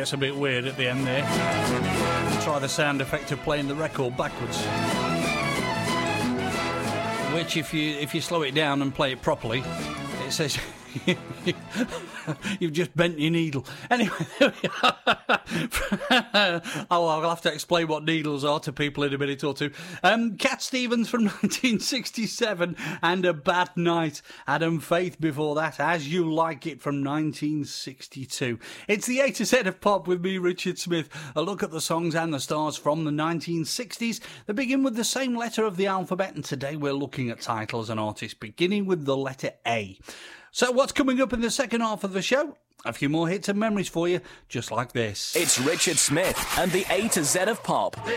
gets a bit weird at the end there. Try the sound effect of playing the record backwards. Which, if you slow it down and play it properly, it says you've just bent your needle. Anyway, there we are. I'll have to explain what needles are to people in a minute or two. Cat Stevens from 1967 and A Bad Night. Adam Faith before that, As You Like It from 1962. It's the A to Z of pop with me, Richard Smith. A look at the songs and the stars from the 1960s. They begin with the same letter of the alphabet, and today we're looking at titles and artists beginning with the letter A. So what's coming up in the second half of the show? A few more hits and memories for you, just like this. It's Richard Smith and the A to Z of pop.